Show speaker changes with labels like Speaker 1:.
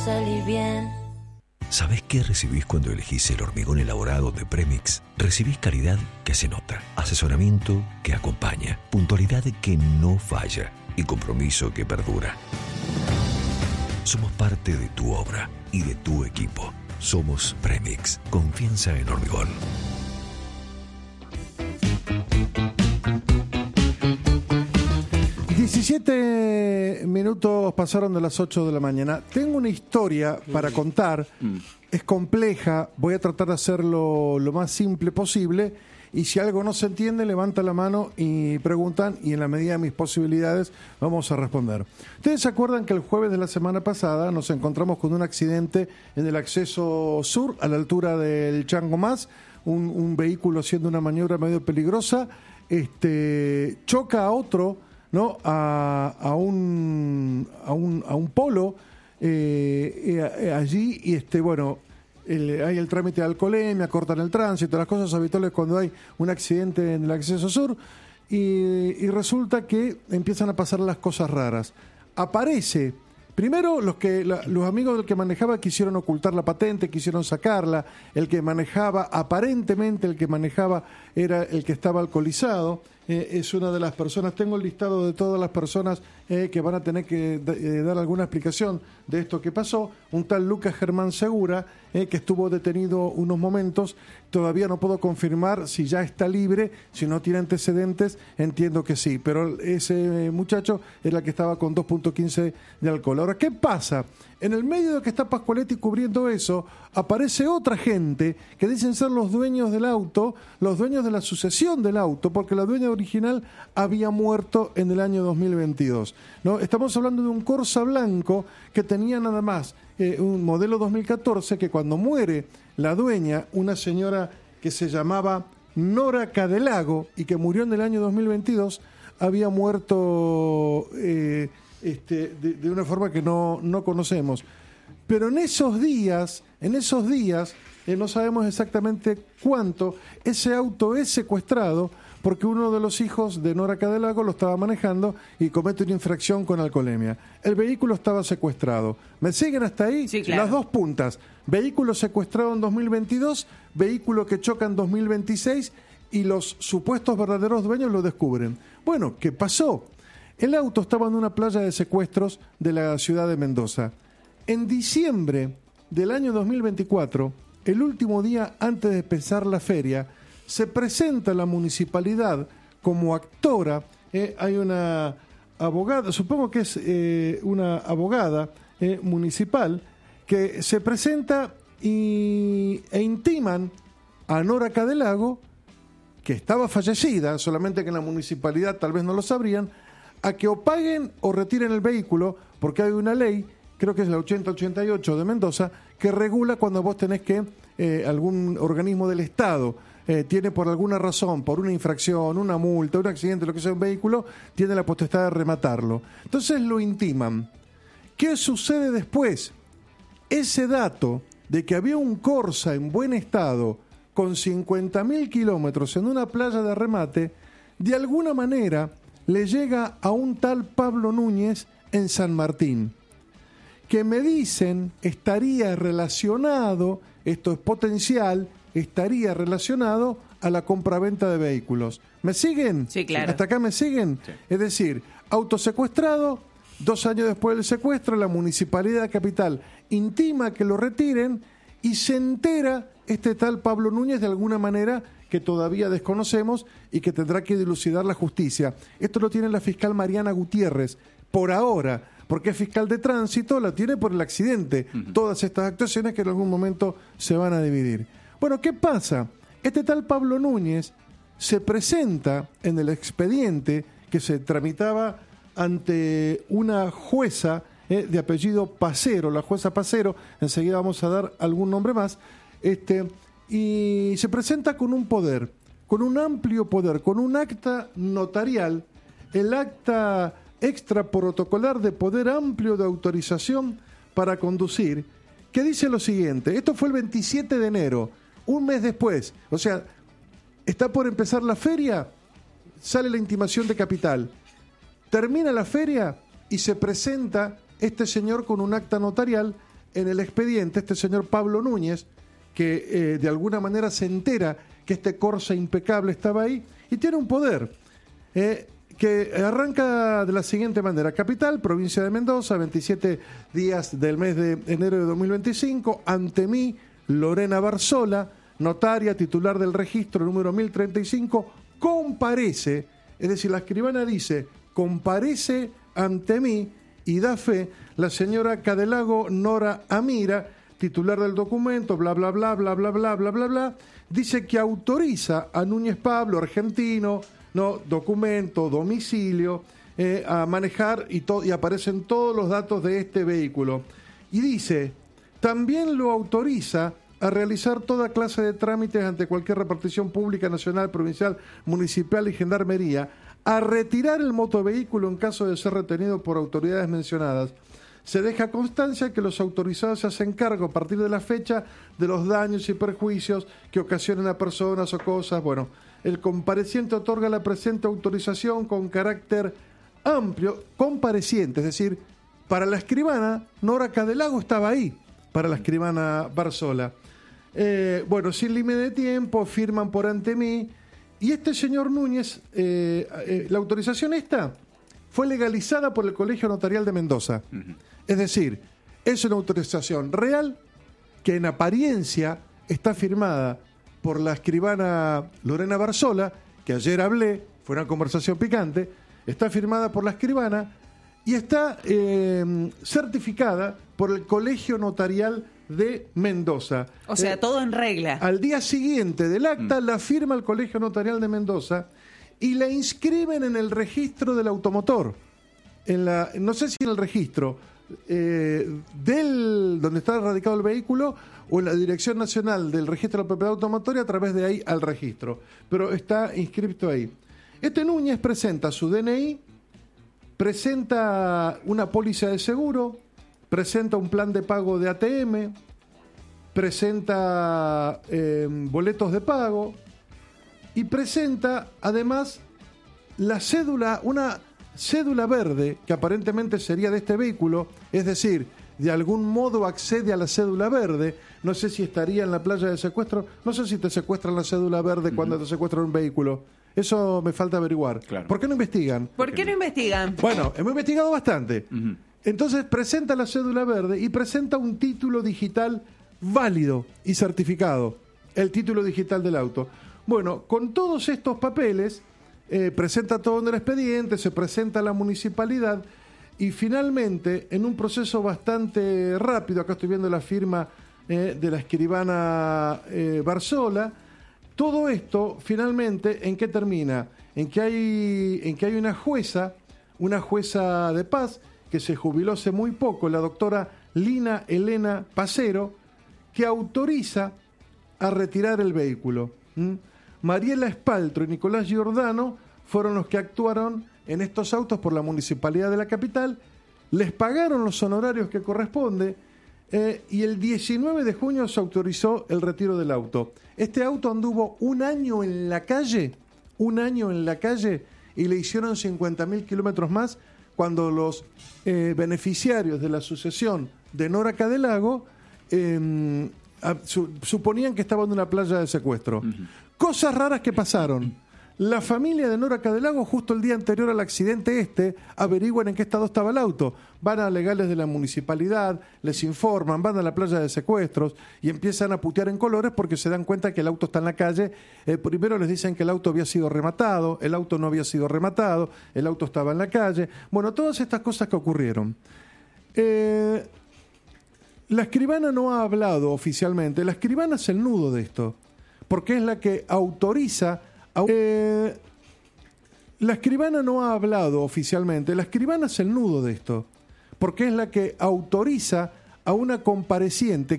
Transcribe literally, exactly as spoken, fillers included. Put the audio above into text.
Speaker 1: salir bien.
Speaker 2: ¿Sabés qué recibís cuando elegís el hormigón elaborado de Premix? Recibís calidad que se nota, asesoramiento que acompaña, puntualidad que no falla y compromiso que perdura. Somos parte de tu obra y de tu equipo. Somos Premix, confianza en hormigón.
Speaker 3: diecisiete minutos pasaron de las ocho de la mañana. Tengo una historia para contar. Mm. Es compleja. Voy a tratar de hacerlo lo más simple posible. Y si algo no se entiende, levanta la mano y preguntan. Y en la medida de mis posibilidades, vamos a responder. ¿Ustedes se acuerdan que el jueves de la semana pasada nos encontramos con un accidente en el acceso sur, a la altura del Chango Más? Un, un vehículo haciendo una maniobra medio peligrosa. Este, choca a otro, ¿no? A, a un a un a un polo eh, eh, allí y este bueno el, hay el trámite de alcoholemia, cortan el tránsito, las cosas habituales cuando hay un accidente en el acceso sur y, y resulta que empiezan a pasar las cosas raras. Aparece primero los que la, los amigos del que manejaba quisieron ocultar la patente, quisieron sacarla. El que manejaba, aparentemente el que manejaba era el que estaba alcoholizado. Eh, es una de las personas, tengo el listado de todas las personas eh, que van a tener que eh, dar alguna explicación de esto que pasó. Un tal Lucas Germán Segura, eh, que estuvo detenido unos momentos, todavía no puedo confirmar si ya está libre, si no tiene antecedentes, entiendo que sí, pero ese muchacho era el que estaba con dos punto quince de alcohol. Ahora, ¿qué pasa? En el medio de que está Pascualetti cubriendo eso, aparece otra gente que dicen ser los dueños del auto, los dueños de la sucesión del auto, porque la dueña original había muerto en el año dos mil veintidós. ¿No? Estamos hablando de un Corsa blanco que tenía nada más eh, un modelo dos mil catorce, que cuando muere la dueña, una señora que se llamaba Nora Cadelago y que murió en el año dos mil veintidós, había muerto eh, este, de, de una forma que no, no conocemos. Pero en esos días, en esos días, eh, no sabemos exactamente cuánto, ese auto es secuestrado porque uno de los hijos de Nora Cadelago lo estaba manejando y comete una infracción con alcoholemia. El vehículo estaba secuestrado. ¿Me siguen hasta ahí?
Speaker 4: Sí, claro.
Speaker 3: Las dos puntas. Vehículo secuestrado en dos mil veintidós, vehículo que choca en dos mil veintiséis y los supuestos verdaderos dueños lo descubren. Bueno, ¿qué pasó? El auto estaba en una playa de secuestros de la ciudad de Mendoza. En diciembre del año dos mil veinticuatro, el último día antes de empezar la feria, se presenta la municipalidad como actora. Eh, hay una abogada, supongo que es eh, una abogada eh, municipal, que se presenta y, e intiman a Nora Cadelago, que estaba fallecida, solamente que en la municipalidad tal vez no lo sabrían, a que o paguen o retiren el vehículo, porque hay una ley, creo que es la ochenta ochenta y ocho de Mendoza, que regula cuando vos tenés que, eh, algún organismo del Estado eh, tiene por alguna razón, por una infracción, una multa, un accidente, lo que sea un vehículo, tiene la potestad de rematarlo. Entonces lo intiman. ¿Qué sucede después? Ese dato de que había un Corsa en buen estado con cincuenta mil kilómetros en una playa de remate, de alguna manera le llega a un tal Pablo Núñez en San Martín, que me dicen estaría relacionado, esto es potencial, estaría relacionado a la compraventa de vehículos. ¿Me siguen?
Speaker 4: Sí, claro.
Speaker 3: ¿Hasta acá me siguen? Sí. Es decir, auto secuestrado, dos años después del secuestro, la Municipalidad de Capital intima que lo retiren y se entera este tal Pablo Núñez de alguna manera que todavía desconocemos y que tendrá que dilucidar la justicia. Esto lo tiene la fiscal Mariana Gutiérrez, por ahora, porque es fiscal de tránsito, la tiene por el accidente. Uh-huh. Todas estas actuaciones que en algún momento se van a dividir. Bueno, ¿qué pasa? Este tal Pablo Núñez se presenta en el expediente que se tramitaba ante una jueza eh, de apellido Pacero, la jueza Pacero, enseguida vamos a dar algún nombre más, este, y se presenta con un poder, con un amplio poder, con un acta notarial, el acta extraprotocolar de poder amplio de autorización para conducir, que dice lo siguiente. Esto fue el veintisiete de enero, un mes después, o sea, está por empezar la feria, sale la intimación de Capital, termina la feria y se presenta este señor con un acta notarial en el expediente este señor Pablo Núñez, que eh, de alguna manera se entera que este Corsa impecable estaba ahí y tiene un poder eh, que arranca de la siguiente manera. Capital, provincia de Mendoza, veintisiete días del mes de enero de dos mil veinticinco. Ante mí, Lorena Barzola, notaria, titular del registro número mil treinta y cinco, comparece, es decir, la escribana dice, comparece ante mí y da fe la señora Cadelago Nora Amira, titular del documento, bla, bla, bla, bla, bla, bla, bla, bla, bla, dice que autoriza a Núñez Pablo, argentino, no, documento, domicilio, eh, a manejar y, to- y aparecen todos los datos de este vehículo. Y dice, también lo autoriza a realizar toda clase de trámites ante cualquier repartición pública, nacional, provincial, municipal y gendarmería, a retirar el motovehículo en caso de ser retenido por autoridades mencionadas. Se deja constancia que los autorizados se hacen cargo a partir de la fecha de los daños y perjuicios que ocasionen a personas o cosas. Bueno, el compareciente otorga la presente autorización con carácter amplio, compareciente, es decir, para la escribana, Nora Cadelago estaba ahí, para la escribana Barzola. Eh, bueno, sin límite de tiempo, firman por ante mí, y este señor Núñez, eh, eh, la autorización esta fue legalizada por el Colegio Notarial de Mendoza. Uh-huh. Es decir, es una autorización real que en apariencia está firmada por la escribana Lorena Barzola, que ayer hablé, fue una conversación picante, está firmada por la escribana y está eh, certificada por el Colegio Notarial de Mendoza.
Speaker 1: O sea, eh, todo en regla.
Speaker 3: Al día siguiente del acta mm. la firma el Colegio Notarial de Mendoza y la inscriben en el registro del automotor. En la, no sé si en el registro eh, del donde está radicado el vehículo o en la Dirección Nacional del Registro de la Propiedad Automotora, a través de ahí al registro. Pero está inscrito ahí. Este Núñez presenta su D N I, presenta una póliza de seguro, presenta un plan de pago de A T M, presenta eh, boletos de pago y presenta además la cédula, una cédula verde que aparentemente sería de este vehículo, es decir, de algún modo accede a la cédula verde. No sé si estaría en la playa de secuestro, no sé si te secuestran la cédula verde uh-huh. cuando te secuestran un vehículo. Eso me falta averiguar. Claro. ¿Por qué no investigan?
Speaker 1: ¿Por qué no investigan?
Speaker 3: Bueno, hemos investigado bastante. Uh-huh. Entonces presenta la cédula verde y presenta un título digital válido y certificado, el título digital del auto. Bueno, con todos estos papeles, eh, presenta todo en el expediente, se presenta a la municipalidad y finalmente, en un proceso bastante rápido, acá estoy viendo la firma eh, de la escribana eh, Barzola, todo esto finalmente, ¿en qué termina? En que hay, en que hay una jueza, una jueza de paz, que se jubiló hace muy poco, la doctora Lina Elena Pacero, que autoriza a retirar el vehículo. ¿Mm? Mariela Espaltro y Nicolás Giordano fueron los que actuaron en estos autos por la municipalidad de la capital, les pagaron los honorarios que corresponde eh, y el diecinueve de junio se autorizó el retiro del auto. Este auto anduvo un año en la calle, un año en la calle y le hicieron cincuenta mil kilómetros más cuando los eh, beneficiarios de la sucesión de Nora Cadelago eh, a, su, suponían que estaban en una playa de secuestro. Uh-huh. Cosas raras que pasaron. La familia de Nora Cadelago, justo el día anterior al accidente este, averiguan en qué estado estaba el auto. Van a legales de la municipalidad, les informan, van a la playa de secuestros y empiezan a putear en colores porque se dan cuenta que el auto está en la calle. Eh, primero les dicen que el auto había sido rematado, el auto no había sido rematado, el auto estaba en la calle. Bueno, todas estas cosas que ocurrieron. Eh, la escribana no ha hablado oficialmente. La escribana es el nudo de esto, porque es la que autoriza... Eh, la escribana no ha hablado oficialmente. La escribana es el nudo de esto, porque es la que autoriza a una compareciente